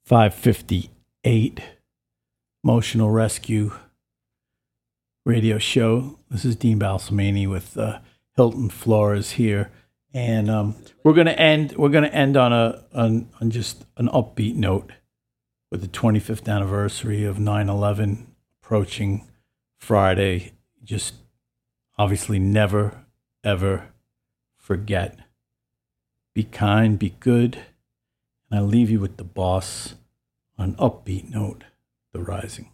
558 Emotional Rescue radio show. This is Dean Balsamani with Hilton Flores here, and we're gonna end on just an upbeat note with the 25th anniversary of 9/11 approaching Friday. Just obviously never ever forget. Be kind, be good. And I leave you with the boss on an upbeat note, The Rising.